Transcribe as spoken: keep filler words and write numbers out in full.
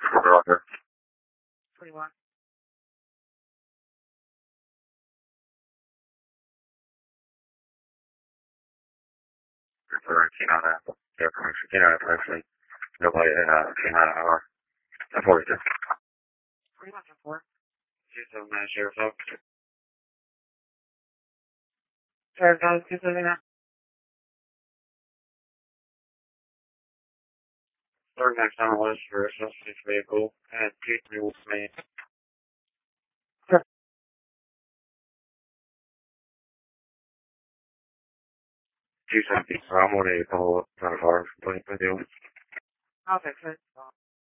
Roger. twenty-one. Referring came out of their commercial. Came out of actually. Nobody uh, came out of our. I forwarded it. twenty-one to four. two seven nine Sheriff's Oak. Sorry, guys, two seventy-nine. Third next on the list for a suspect vehicle at two three one Main. two seventy. I'm going to call up front of our complaint with you. I'll fix it.